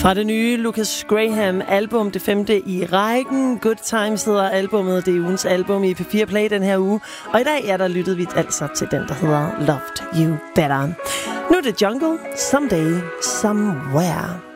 Fra det nye Lucas Graham album, det 5. i rækken. Good Times hedder albumet. Det er ugens album i P4 Play den her uge. Og i dag lyttede vi altså til den, der hedder Loved You Better. Nu er det Jungle, Someday, Somewhere.